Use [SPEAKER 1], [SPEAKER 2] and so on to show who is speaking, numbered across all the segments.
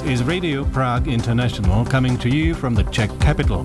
[SPEAKER 1] is Radio Prague International, coming to you from the Czech capital.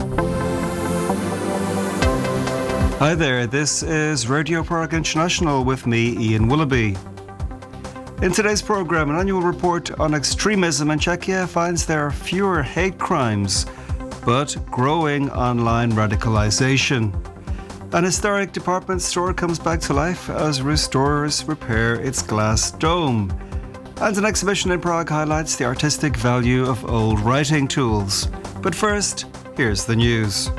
[SPEAKER 2] Hi there, this is Radio Prague International with me, Ian Willoughby. In today's programme, an annual report on extremism in Czechia finds there are fewer hate crimes, but growing online radicalisation. An historic department store comes back to life as restorers repair its glass dome. And an exhibition in Prague highlights the artistic value of old writing tools. But first, here's the news.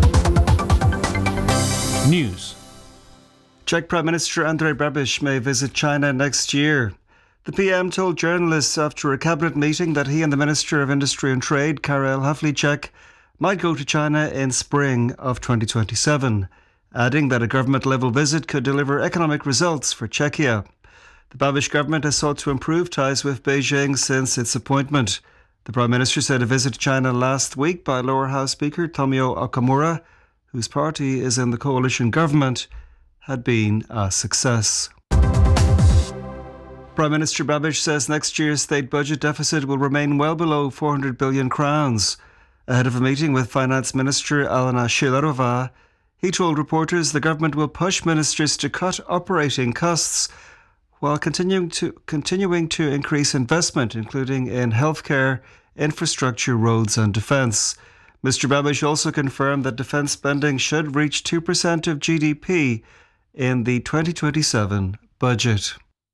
[SPEAKER 1] News.
[SPEAKER 2] Czech Prime Minister Andrej Babiš may visit China next year. The PM told journalists after a cabinet meeting that he and the Minister of Industry and Trade, Karel Havlíček, might go to China in spring of 2027, adding that a government-level visit could deliver economic results for Czechia. The Babiš government has sought to improve ties with Beijing since its appointment. The Prime Minister said a visit to China last week by Lower House Speaker Tomio Okamura, whose party is in the coalition government, had been a success. Prime Minister Babiš says next year's state budget deficit will remain well below 400 billion crowns. Ahead of a meeting with Finance Minister Alena Schillerová, he told reporters the government will push ministers to cut operating costs while continuing to increase investment, including in healthcare, infrastructure, roads and defence. Mr. Babiš also confirmed that defence spending should reach 2% of GDP in the 2027 budget.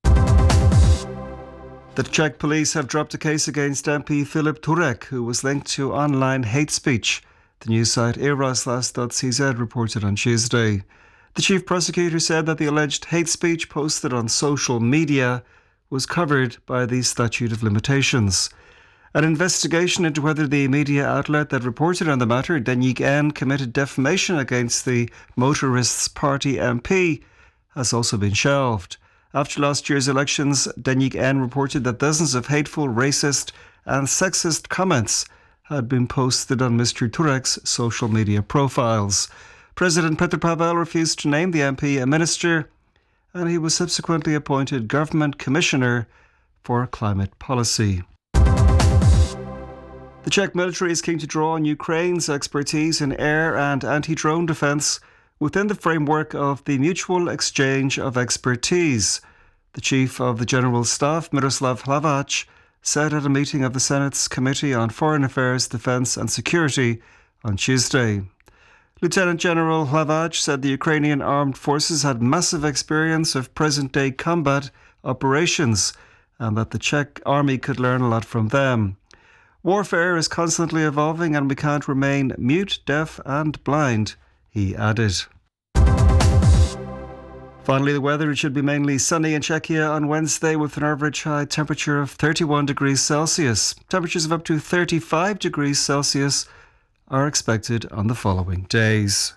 [SPEAKER 2] The Czech police have dropped a case against MP Filip Turek, who was linked to online hate speech. The news site iRozhlas.cz reported on Tuesday. The chief prosecutor said that the alleged hate speech posted on social media was covered by the statute of limitations. An investigation into whether the media outlet that reported on the matter, Deník N, committed defamation against the Motorists' Party MP has also been shelved. After last year's elections, Deník N reported that dozens of hateful, racist and sexist comments had been posted on Mr. Turek's social media profiles. President Petr Pavel refused to name the MP a minister, and he was subsequently appointed Government Commissioner for Climate Policy. The Czech military is keen to draw on Ukraine's expertise in air and anti-drone defence within the framework of the mutual exchange of expertise. The Chief of the General Staff, Miroslav Hlavač, said at a meeting of the Senate's Committee on Foreign Affairs, Defence and Security on Tuesday. Lieutenant General Hlavač said the Ukrainian armed forces had massive experience of present-day combat operations and that the Czech army could learn a lot from them. Warfare is constantly evolving and we can't remain mute, deaf and blind, he added. Finally, the weather, it should be mainly sunny in Czechia on Wednesday with an average high temperature of 31 degrees Celsius. Temperatures of up to 35 degrees Celsius are expected on the following days.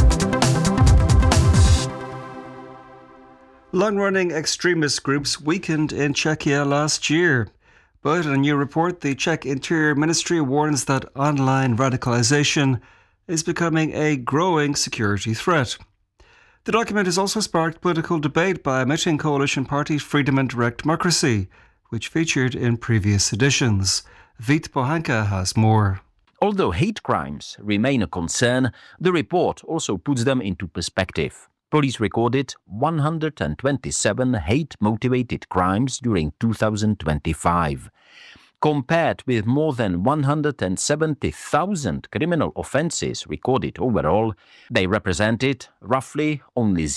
[SPEAKER 2] Long-running extremist groups weakened in Czechia last year. But in a new report, the Czech Interior Ministry warns that online radicalisation is becoming a growing security threat. The document has also sparked political debate by omitting coalition party Freedom and Direct Democracy, which featured in previous editions. Vít Pohanka has more.
[SPEAKER 3] Although hate crimes remain a concern, the report also puts them into perspective. Police recorded 127 hate-motivated crimes during 2025. Compared with more than 170,000 criminal offences recorded overall, they represented roughly only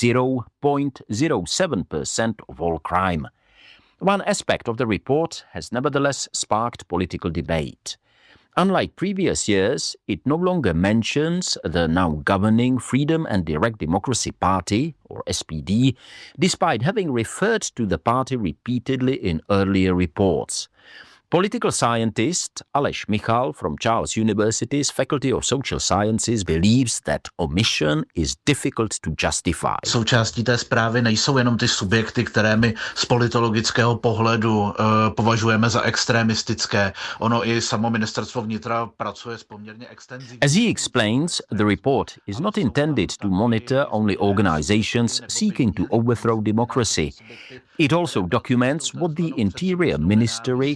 [SPEAKER 3] 0.07% of all crime. One aspect of the report has nevertheless sparked political debate. Unlike previous years, it no longer mentions the now governing Freedom and Direct Democracy Party, or SPD, despite having referred to the party repeatedly in earlier reports. Political scientist Aleš Michal from Charles University's Faculty of Social Sciences believes that omission is difficult to justify.
[SPEAKER 4] Součástí té zprávy nejsou jenom ty subjekty, které my z politologického pohledu považujeme za extremistické. Ono i samo ministerstvo vnitra pracuje s poměrně extenzivní.
[SPEAKER 3] As he explains, the report is not intended to monitor only organizations seeking to overthrow democracy. It also documents what the Interior Ministry calls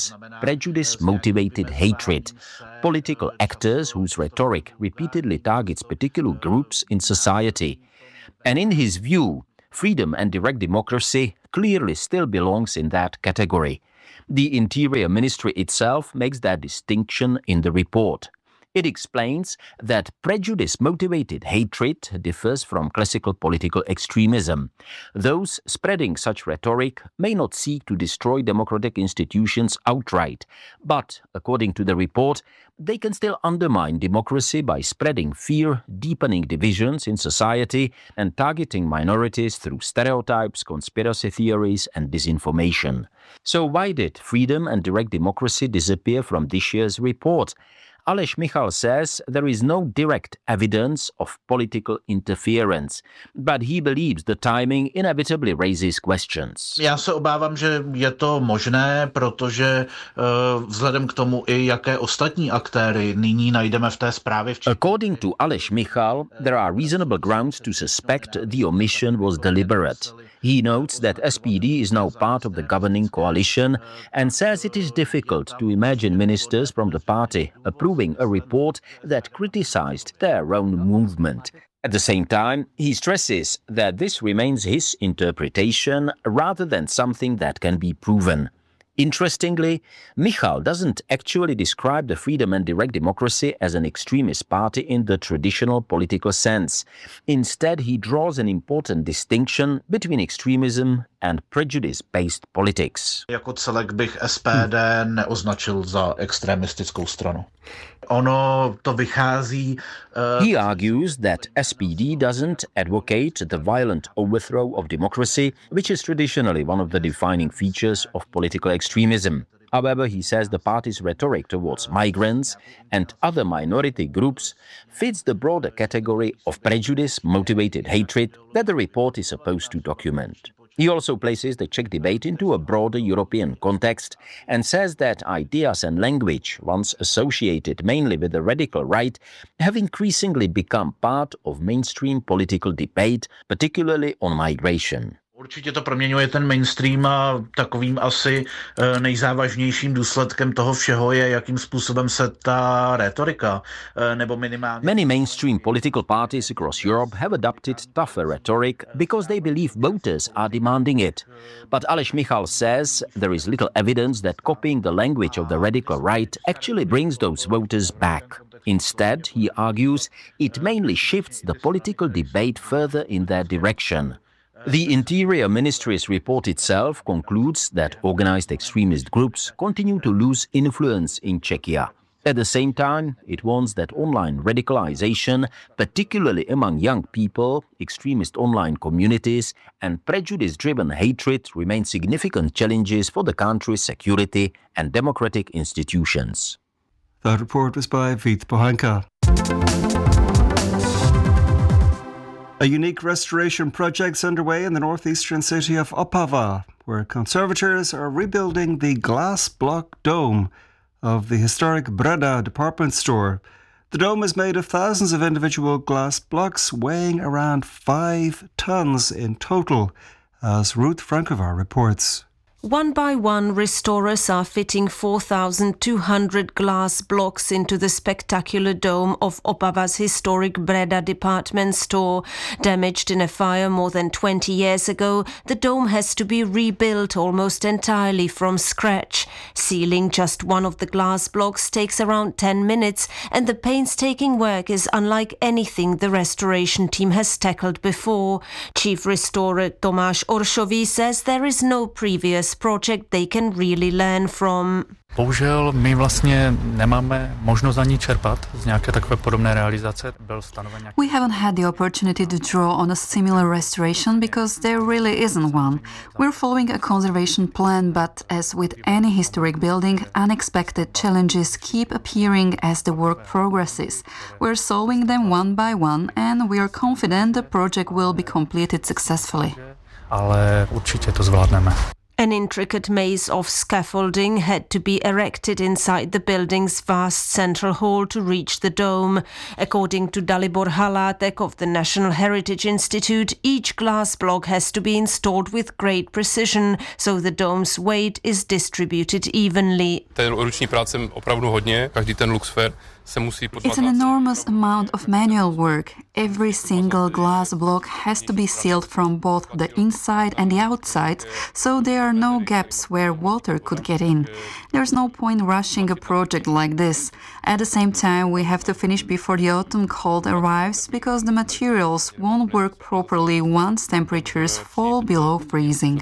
[SPEAKER 3] is prejudice-motivated hatred, political actors whose rhetoric repeatedly targets particular groups in society. And in his view, freedom and direct democracy clearly still belongs in that category. The Interior Ministry itself makes that distinction in the report. It explains that prejudice-motivated hatred differs from classical political extremism. Those spreading such rhetoric may not seek to destroy democratic institutions outright, but, according to the report, they can still undermine democracy by spreading fear, deepening divisions in society, and targeting minorities through stereotypes, conspiracy theories, and disinformation. So why did freedom and direct democracy disappear from this year's report? Aleš Michal says there is no direct evidence of political interference, but he believes the timing inevitably raises questions.
[SPEAKER 4] Já se obávám, že je to možné, protože vzhledem k tomu i jaké ostatní aktéry nyní najdeme v té zprávě.
[SPEAKER 3] According to Aleš Michal, there are reasonable grounds to suspect the omission was deliberate. He notes that SPD is now part of the governing coalition and says it is difficult to imagine ministers from the party approving a report that criticized their own movement. At the same time, he stresses that this remains his interpretation rather than something that can be proven. Interestingly, Michal doesn't actually describe the Freedom and Direct Democracy as an extremist party in the traditional political sense. Instead, he draws an important distinction between extremism and prejudice-based politics.
[SPEAKER 4] Jako celek bych SPD neoznačil za extremistickou stranu. Ono to vychází...
[SPEAKER 3] He argues that SPD doesn't advocate the violent overthrow of democracy, which is traditionally one of the defining features of political extremism. However, he says the party's rhetoric towards migrants and other minority groups fits the broader category of prejudice-motivated hatred that the report is supposed to document. He also places the Czech debate into a broader European context and says that ideas and language, once associated mainly with the radical right, have increasingly become part of mainstream political debate, particularly on migration.
[SPEAKER 4] Určitě to proměňuje ten mainstream a takovým asi nejzávažnějším důsledkem toho všeho je, jakým způsobem se ta retorika nebo minimálně...
[SPEAKER 3] Many mainstream political parties across Europe have adopted tougher rhetoric because they believe voters are demanding it. But Aleš Michal says there is little evidence that copying the language of the radical right actually brings those voters back. Instead, he argues, it mainly shifts the political debate further in that direction. The Interior Ministry's report itself concludes that organized extremist groups continue to lose influence in Czechia. At the same time, it warns that online radicalization, particularly among young people, extremist online communities, and prejudice-driven hatred remain significant challenges for the country's security and democratic institutions.
[SPEAKER 2] That report was by Vít Bohanka. A unique restoration project is underway in the northeastern city of Opava, where conservators are rebuilding the glass block dome of the historic Breda department store. The dome is made of thousands of individual glass blocks weighing around 5 tons in total, as Ruth Frankovar reports.
[SPEAKER 5] One by one, restorers are fitting 4,200 glass blocks into the spectacular dome of Opava's historic Breda department store. Damaged in a fire more than 20 years ago, the dome has to be rebuilt almost entirely from scratch. Sealing just one of the glass blocks takes around 10 minutes, and the painstaking work is unlike anything the restoration team has tackled before. Chief Restorer Tomáš Oršový says there is no previous project they can really learn from.
[SPEAKER 6] Bohužel my vlastně nemáme možnost ani čerpat z nějaké takové podobné realizace. Byl stanoven nějaký...
[SPEAKER 7] We haven't had the opportunity to draw on a similar restoration because there really isn't one. We're following a conservation plan, but as with any historic building, unexpected challenges keep appearing as the work progresses. We're solving them one by one and we are confident the project will be completed successfully.
[SPEAKER 6] Ale určitě to zvládneme.
[SPEAKER 5] An intricate maze of scaffolding had to be erected inside the building's vast central hall to reach the dome. According to Dalibor Halátek of the National Heritage Institute, each glass block has to be installed with great precision, so the dome's weight is distributed evenly.
[SPEAKER 7] It's an enormous amount of manual work. Every single glass block has to be sealed from both the inside and the outside, so there are no gaps where water could get in. There's no point rushing a project like this. At the same time, we have to finish before the autumn cold arrives because the materials won't work properly once temperatures fall below freezing.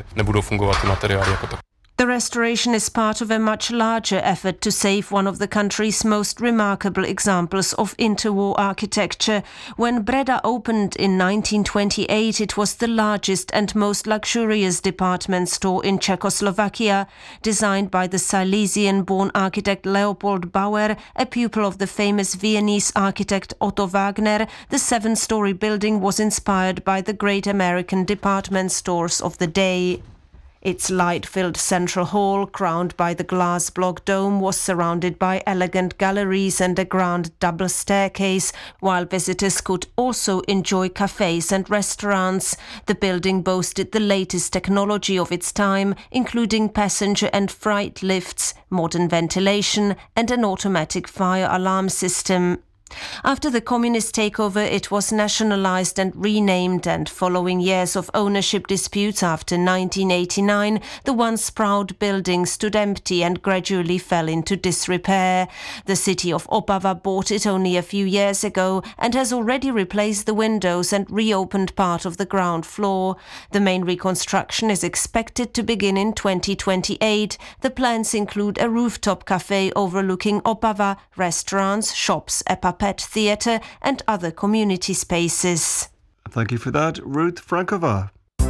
[SPEAKER 5] The restoration is part of a much larger effort to save one of the country's most remarkable examples of interwar architecture. When Breda opened in 1928, it was the largest and most luxurious department store in Czechoslovakia. Designed by the Silesian-born architect Leopold Bauer, a pupil of the famous Viennese architect Otto Wagner, the 7-story building was inspired by the great American department stores of the day. Its light-filled central hall, crowned by the glass block dome, was surrounded by elegant galleries and a grand double staircase, while visitors could also enjoy cafes and restaurants. The building boasted the latest technology of its time, including passenger and freight lifts, modern ventilation, and an automatic fire alarm system. After the communist takeover, it was nationalized and renamed, and following years of ownership disputes after 1989, the once proud building stood empty and gradually fell into disrepair. The city of Opava bought it only a few years ago and has already replaced the windows and reopened part of the ground floor. The main reconstruction is expected to begin in 2028. The plans include a rooftop cafe overlooking Opava, restaurants, shops, a pet theatre and other community spaces.
[SPEAKER 2] Thank you for that, Ruth Frankova.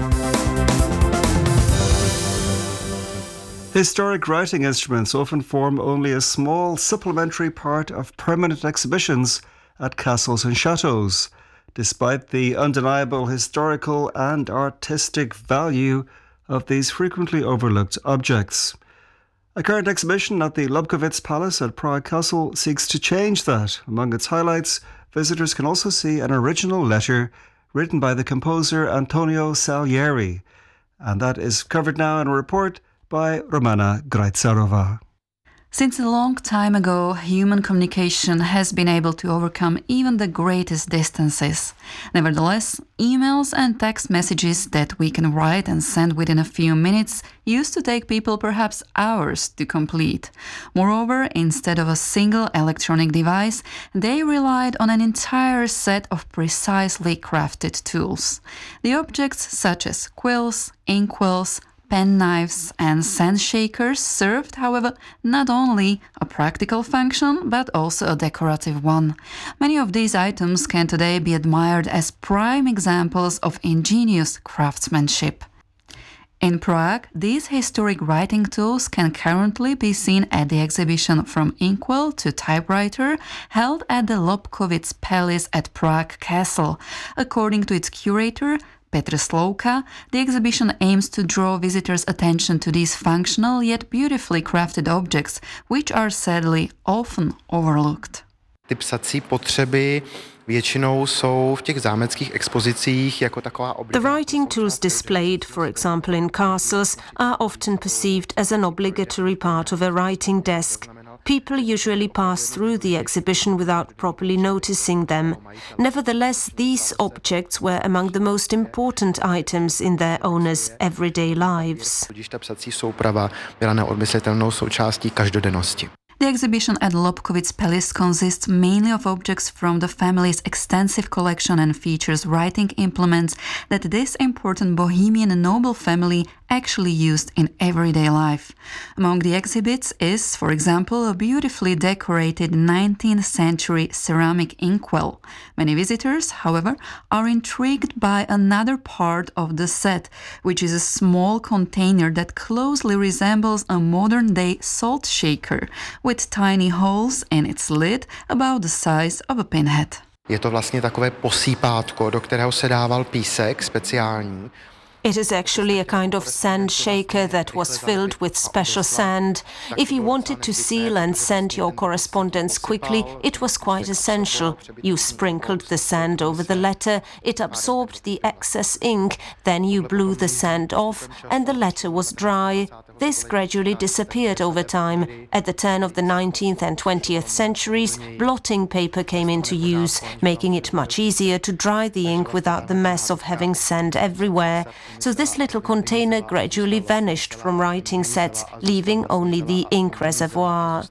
[SPEAKER 2] Historic writing instruments often form only a small supplementary part of permanent exhibitions at castles and chateaux, despite the undeniable historical and artistic value of these frequently overlooked objects. A current exhibition at the Lobkowicz Palace at Prague Castle seeks to change that. Among its highlights, visitors can also see an original letter written by the composer Antonio Salieri. And that is covered now in a report by Romana Grajcarova.
[SPEAKER 7] Since a long time ago, human communication has been able to overcome even the greatest distances. Nevertheless, emails and text messages that we can write and send within a few minutes used to take people perhaps hours to complete. Moreover, instead of a single electronic device, they relied on an entire set of precisely crafted tools. The objects such as quills, inkwells, pen knives and sand shakers served, however, not only a practical function, but also a decorative one. Many of these items can today be admired as prime examples of ingenious craftsmanship. In Prague, these historic writing tools can currently be seen at the exhibition From Inkwell to Typewriter, held at the Lobkowicz Palace at Prague Castle. According to its curator, Petr Slouka, the exhibition aims to draw visitors' attention to these functional yet beautifully crafted objects, which are sadly often overlooked.
[SPEAKER 8] Ty psací potřeby většinou jsou v těch zámeckých expozicích jako taková
[SPEAKER 5] The writing tools displayed, for example in castles, are often perceived as an obligatory part of a writing desk. People usually pass through the exhibition without properly noticing them. Nevertheless, these objects were among the most important items in their owners' everyday lives.
[SPEAKER 8] Tudíž ta psací souprava byla neodmyslitelnou součástí každodennosti.
[SPEAKER 7] The exhibition at Lobkowicz Palace consists mainly of objects from the family's extensive collection and features writing implements that this important Bohemian noble family actually used in everyday life. Among the exhibits is, for example, a beautifully decorated 19th century ceramic inkwell. Many visitors, however, are intrigued by another part of the set, which is a small container that closely resembles a modern-day salt shaker, with tiny holes in its lid about the size of a pinhead.
[SPEAKER 8] Je to vlastně takové posýpátko, do kterého se dával písek speciální.
[SPEAKER 5] It is actually a kind of sand shaker that was filled with special sand. If you wanted to seal and send your correspondence quickly, it was quite essential. You sprinkled the sand over the letter, it absorbed the excess ink, then you blew the sand off, and the letter was dry. This gradually disappeared over time. At the turn of the 19th and 20th centuries, blotting paper came into use, making it much easier to dry the ink without the mess of having sand everywhere. So this little container gradually vanished from writing sets, leaving only the ink reservoir.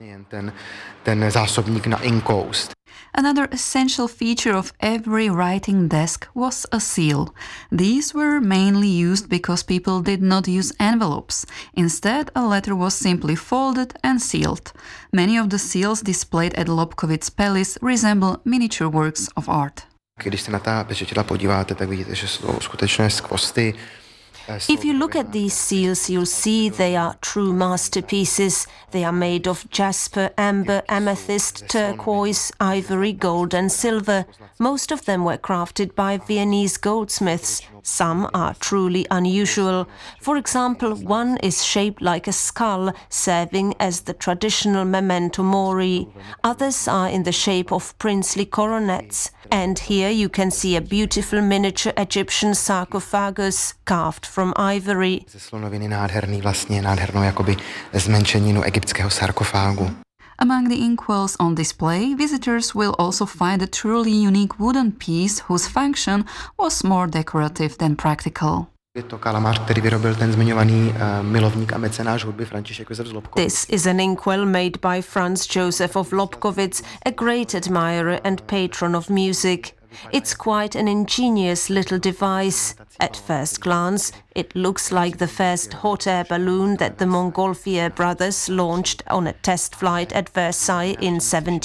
[SPEAKER 7] Another essential feature of every writing desk was a seal. These were mainly used because people did not use envelopes. Instead, a letter was simply folded and sealed. Many of the seals displayed at Lobkowicz Palace resemble miniature works of art.
[SPEAKER 8] Když se na ta pečetidla podíváte, tak vidíte, že jsou skutečné skvosty.
[SPEAKER 5] If you look at these seals, you'll see they are true masterpieces. They are made of jasper, amber, amethyst, turquoise, ivory, gold and silver. Most of them were crafted by Viennese goldsmiths. Some are truly unusual. For example, one is shaped like a skull, serving as the traditional memento mori. Others are in the shape of princely coronets. And here you can see a beautiful miniature Egyptian sarcophagus carved from ivory.
[SPEAKER 8] Ze slonoviny nádherný, vlastně nádhernou jakoby zmenšeninu egyptského sarkofágu.
[SPEAKER 7] Among the inkwells on display, visitors will also find a truly unique wooden piece whose function was more decorative than practical.
[SPEAKER 8] Je to kalamář, který vyrobil ten zmiňovaný milovník a mecenáš hudby František Josef z Lobkowicz.
[SPEAKER 5] This is an inkwell made by Franz Joseph of Lobkowicz, a great admirer and patron of music. It's quite an ingenious little device. At first glance, it looks like the first hot air balloon that the Montgolfier brothers launched on a test flight at Versailles in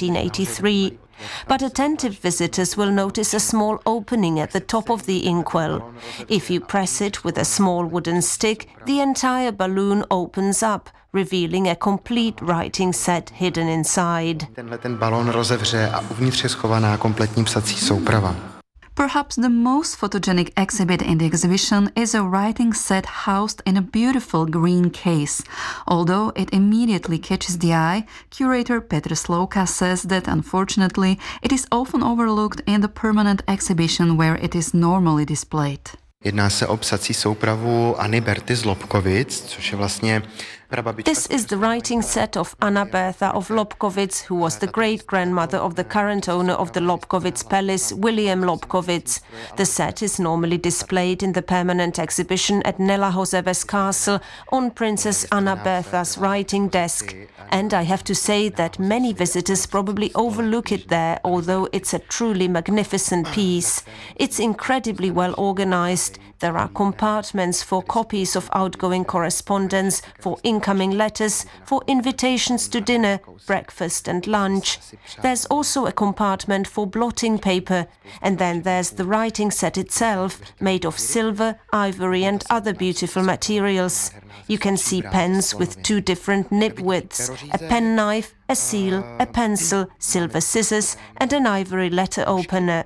[SPEAKER 5] 1783. But attentive visitors will notice a small opening at the top of the inkwell. If you press it with a small wooden stick, the entire balloon opens up, revealing a complete writing set hidden inside.
[SPEAKER 8] Ten balón rozevře a uvnitř je schovaná kompletní psací souprava.
[SPEAKER 7] Perhaps the most photogenic exhibit in the exhibition is a writing set housed in a beautiful green case. Although it immediately catches the eye, curator Petr Slouka says that unfortunately it is often overlooked in the permanent exhibition where it is normally displayed.
[SPEAKER 8] Jedná se o psací soupravu Anny Berty z Lobkowicz, což je vlastně prababička.
[SPEAKER 5] This is the writing set of Anna Bertha of Lobkowicz, who was the great-grandmother of the current owner of the Lobkowicz Palace, William Lobkowicz. The set is normally displayed in the permanent exhibition at Nelahozeves Castle on Princess Anna Bertha's writing desk. And I have to say that many visitors probably overlook it there, although it's a truly magnificent piece. It's incredibly well organized. There are compartments for copies of outgoing correspondence, for incoming letters, for invitations to dinner, breakfast and lunch. There's also a compartment for blotting paper. And then there's the writing set itself, made of silver, ivory and other beautiful materials. You can see pens with two different nib widths, a penknife, a seal, a pencil, silver scissors and an ivory letter opener.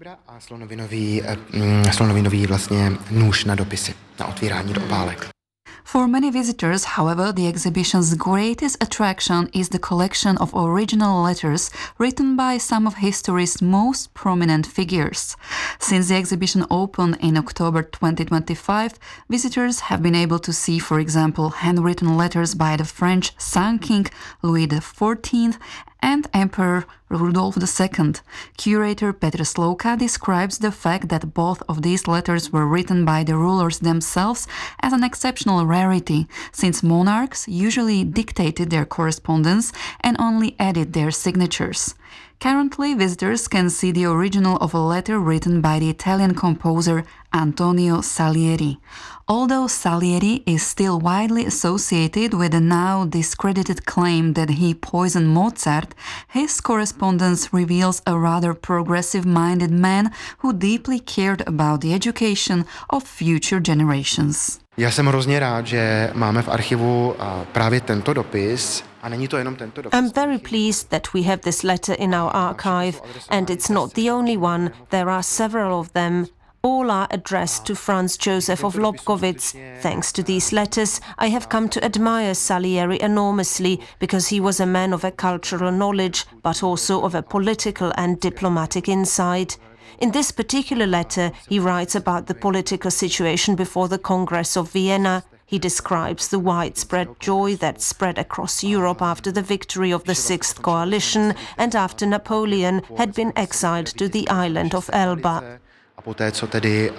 [SPEAKER 8] Slonovinový vlastně nůž na dopisy, na otvírání do obálek.
[SPEAKER 7] For many visitors, however, the exhibition's greatest attraction is the collection of original letters written by some of history's most prominent figures. Since the exhibition opened in October 2025, visitors have been able to see, for example, handwritten letters by the French Sun King Louis XIV and Emperor Rudolf II. Curator Petr Slouka describes the fact that both of these letters were written by the rulers themselves as an exceptional rarity, since monarchs usually dictated their correspondence and only added their signatures. Currently, visitors can see the original of a letter written by the Italian composer Antonio Salieri. Although Salieri is still widely associated with the now discredited claim that he poisoned Mozart, his correspondence reveals a rather progressive-minded man who deeply cared about the education of future generations.
[SPEAKER 8] Já jsem hrozně rád, že máme v archivu právě tento dopis.
[SPEAKER 5] I'm very pleased that we have this letter in our archive, and it's not the only one. There are several of them. All are addressed to Franz Josef of Lobkowitz. Thanks to these letters, I have come to admire Salieri enormously because he was a man of a cultural knowledge, but also of a political and diplomatic insight. In this particular letter, he writes about the political situation before the Congress of Vienna. He describes the widespread joy that spread across Europe after the victory of the Sixth Coalition and after Napoleon had been exiled to the island of Elba.
[SPEAKER 8] A poté, co tedy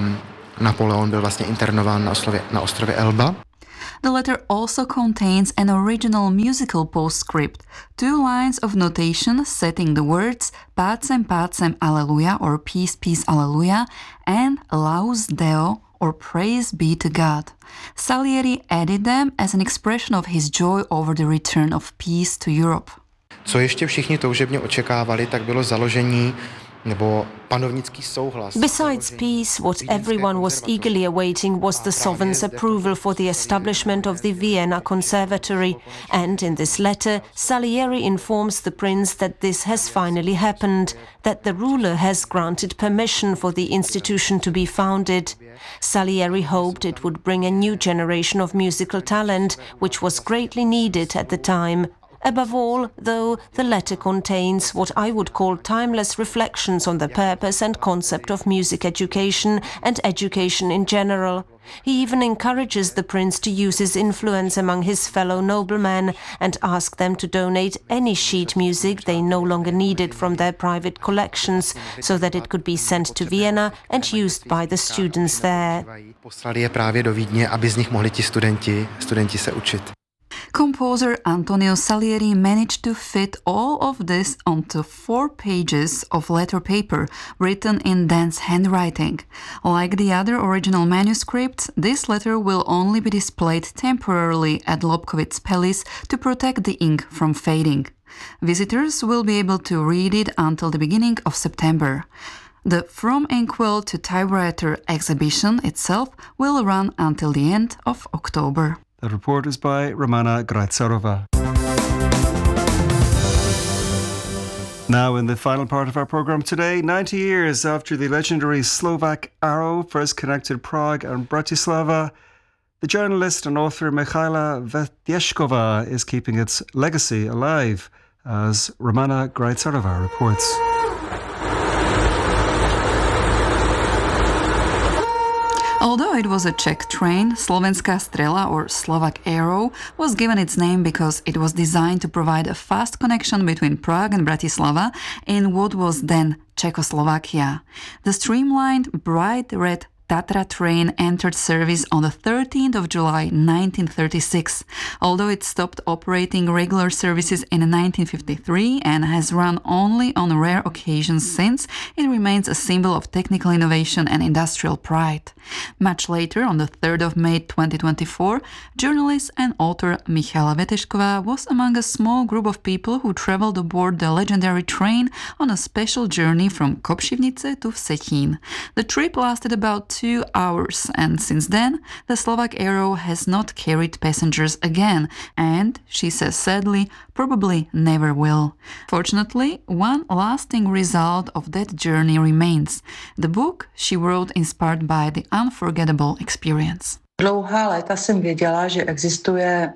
[SPEAKER 8] Napoleon byl vlastně internován na ostrově Elba.
[SPEAKER 7] The letter also contains an original musical postscript, 2 lines of notation setting the words Pacem Pacem Alleluia or Peace Peace Alleluia and Laus Deo or Praise be to God. Salieri added them as an expression of his joy over the return of peace to Europe.
[SPEAKER 8] Co ještě všichni toužebně očekávali, tak bylo založení nebo panovnický souhlas.
[SPEAKER 5] Besides peace, what everyone was eagerly awaiting was the sovereign's approval for the establishment of the Vienna Conservatory. And in this letter, Salieri informs the prince that this has finally happened, that the ruler has granted permission for the institution to be founded. Salieri hoped it would bring a new generation of musical talent, which was greatly needed at the time. Above all, though, the letter contains what I would call timeless reflections on the purpose and concept of music education and education in general. He even encourages the prince to use his influence among his fellow noblemen and ask them to donate any sheet music they no longer needed from their private collections, so that it could be sent to Vienna and used by the students there.
[SPEAKER 8] Poslali je právě do Vídně, aby z nich mohli ti studenti se učit.
[SPEAKER 7] Composer Antonio Salieri managed to fit all of this onto 4 pages of letter paper written in dense handwriting. Like the other original manuscripts, this letter will only be displayed temporarily at Lobkowitz Palace to protect the ink from fading. Visitors will be able to read it until the beginning of September. The From Inkwell to Typewriter exhibition itself will run until the end of October.
[SPEAKER 2] The report is by Romana Graitsarova. Now in the final part of our programme today, 90 years after the legendary Slovak Arrow first connected Prague and Bratislava, the journalist and author Michaila Vetyeshkova is keeping its legacy alive, as Romana Graitsarova reports.
[SPEAKER 7] Although it was a Czech train, Slovenská strela or Slovak Arrow was given its name because it was designed to provide a fast connection between Prague and Bratislava in what was then Czechoslovakia. The streamlined, bright red Tatra train entered service on the 13th of July 1936. Although it stopped operating regular services in 1953 and has run only on rare occasions since, it remains a symbol of technical innovation and industrial pride. Much later, on the 3rd of May 2024, journalist and author Michaila Vetyeshkova was among a small group of people who traveled aboard the legendary train on a special journey from Kopřivnice to Vsetín. The trip lasted about 2 hours, and since then, the Slovak Arrow has not carried passengers again, and, she says sadly, probably never will. Fortunately, one lasting result of that journey remains: the book she wrote inspired by the unforgettable experience.
[SPEAKER 9] Dlouhá léta jsem věděla, že existuje.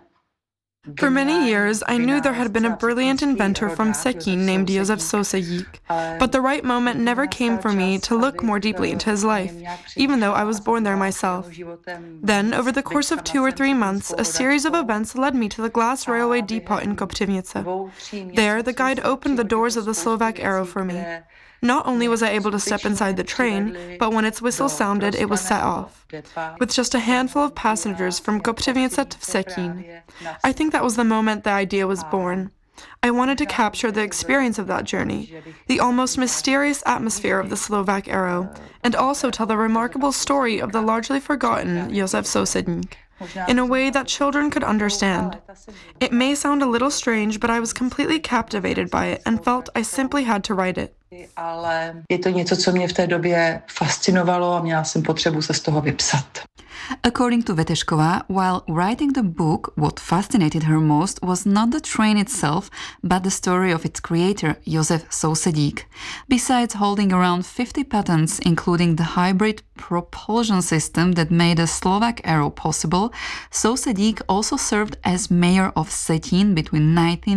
[SPEAKER 10] For many years, I knew there had been a brilliant inventor from Vsetín named Josef Sosejík, but the right moment never came for me to look more deeply into his life, even though I was born there myself. Then, over the course of 2 or 3 months, a series of events led me to the glass railway depot in Kopřivnice. There, the guide opened the doors of the Slovak Arrow for me. Not only was I able to step inside the train, but when its whistle sounded, it was set off, with just a handful of passengers from Kopřivnice to Vsetín. I think that was the moment the idea was born. I wanted to capture the experience of that journey, the almost mysterious atmosphere of the Slovak Arrow, and also tell the remarkable story of the largely forgotten Josef Sosejík in a way that children could understand. It may sound a little strange, but I was completely captivated by it and felt I simply had to write it.
[SPEAKER 9] Ale je to něco, co mě v té době fascinovalo a měla jsem potřebu se z toho vypsat.
[SPEAKER 7] According to Vetešková, while writing the book, what fascinated her most was not the train itself, but the story of its creator, Josef Sousedík. Besides holding around 50 patents, including the hybrid propulsion system that made the Slovak Arrow possible, Sousedík also served as mayor of Vsetín between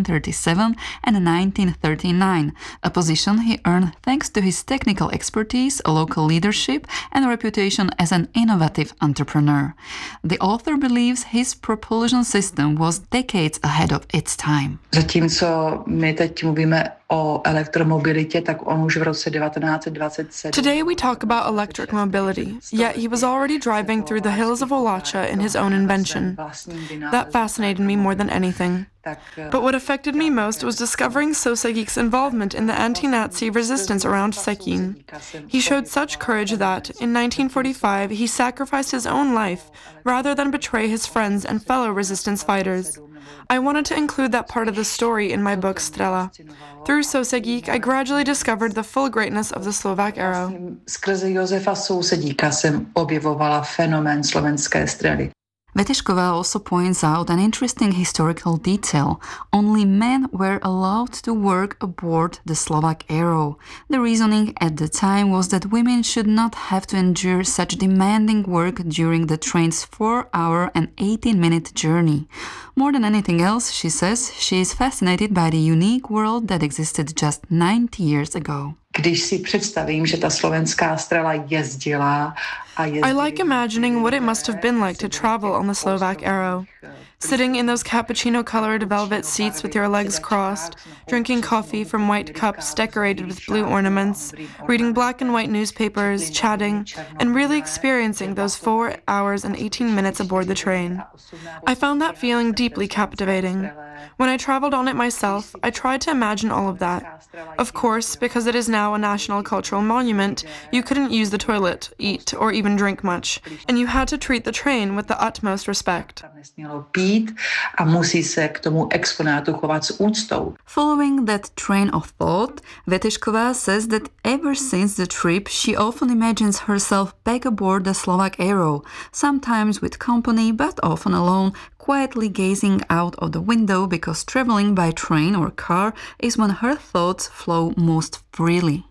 [SPEAKER 7] 1937 and 1939, a position he earned thanks to his technical expertise, local leadership, and reputation as an innovative entrepreneur. The author believes his propulsion system was decades ahead of its time.
[SPEAKER 9] Zatímco my teď mluvíme o elektromobilitě, tak on už v roce 1927.
[SPEAKER 10] Today we talk about electric mobility, yet he was already driving through the hills of Olacha in his own invention. That fascinated me more than anything. But what affected me most was discovering Sousedík's involvement in the anti-Nazi resistance around Vsetín. He showed such courage that, in 1945, he sacrificed his own life rather than betray his friends and fellow resistance fighters. I wanted to include that part of the story in my book Strela. Through Sousedík, I gradually discovered the full greatness of the Slovak Arrow.
[SPEAKER 9] Skrze Josefa Sousedíka jsem objevovala fenomén slovenské střely.
[SPEAKER 7] Vetešková also points out an interesting historical detail. Only men were allowed to work aboard the Slovak Arrow. The reasoning at the time was that women should not have to endure such demanding work during the train's 4-hour and 18-minute journey. More than anything else, she says, she is fascinated by the unique world that existed just 90 years ago.
[SPEAKER 9] Když si představím, že ta slovenská strela jezdila a jezdila.
[SPEAKER 10] I like imagining what it must have been like to travel on the Slovak Arrow. Sitting in those cappuccino-colored velvet seats with your legs crossed, drinking coffee from white cups decorated with blue ornaments, reading black and white newspapers, chatting, and really experiencing those 4 hours and 18 minutes aboard the train. I found that feeling deeply captivating. When I traveled on it myself, I tried to imagine all of that. Of course, because it is now a national cultural monument, you couldn't use the toilet, eat, or even drink much, and you had to treat the train with the utmost respect.
[SPEAKER 9] A musí se k tomu exponátu chovat s úctou.
[SPEAKER 7] Following that train of thought, Vetešková says that ever since the trip, she often imagines herself back aboard the Slovak Arrow, sometimes with company, but often alone, quietly gazing out of the window because traveling by train or car is when her thoughts flow most freely.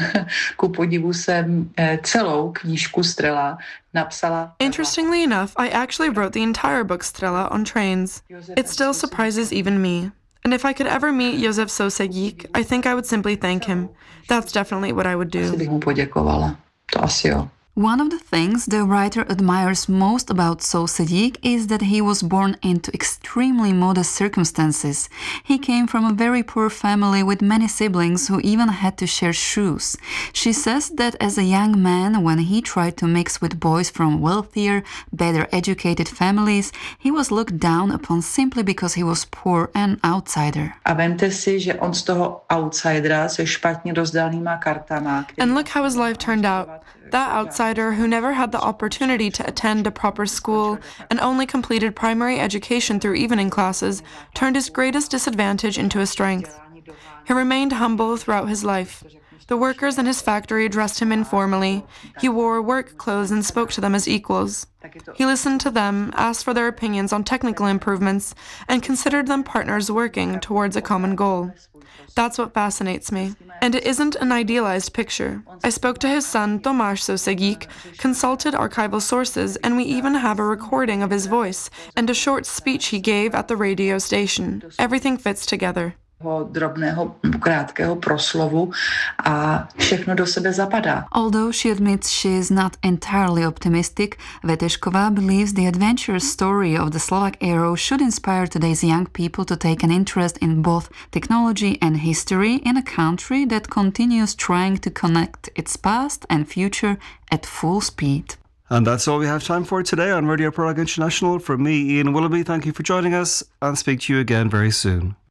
[SPEAKER 9] Ku podivu jsem celou knížku Strela napsala.
[SPEAKER 10] Interestingly enough, I actually wrote the entire book Strela on trains. It still surprises even me. And if I could ever meet Josef Sousedík, I think I would simply thank him. That's definitely what I would do.
[SPEAKER 9] Asi bych mu poděkovala. To asi jo.
[SPEAKER 7] One of the things the writer admires most about Sousedík is that he was born into extremely modest circumstances. He came from a very poor family with many siblings who even had to share shoes. She says that as a young man, when he tried to mix with boys from wealthier, better educated families, he was looked down upon simply because he was poor and outsider.
[SPEAKER 9] A vemte si, že on z toho outsidera se špatně rozdanýma kartama.
[SPEAKER 10] And look how his life turned out. That outsider who never had the opportunity to attend a proper school and only completed primary education through evening classes turned his greatest disadvantage into a strength. He remained humble throughout his life. The workers in his factory addressed him informally. He wore work clothes and spoke to them as equals. He listened to them, asked for their opinions on technical improvements, and considered them partners working towards a common goal. That's what fascinates me. And it isn't an idealized picture. I spoke to his son, Tomáš Sousedík, consulted archival sources, and we even have a recording of his voice and a short speech he gave at the radio station. Everything fits together.
[SPEAKER 9] Drobného, krátkého proslovu a všechno do sebe zapadá.
[SPEAKER 7] Although she admits she is not entirely optimistic, Vetešková believes the adventurous story of the Slovak Arrow should inspire today's young people to take an interest in both technology and history in a country that continues trying to connect its past and future at full speed.
[SPEAKER 2] And that's all we have time for today on Radio Prague International. From me, Ian Willoughby, thank you for joining us and speak to you again very soon.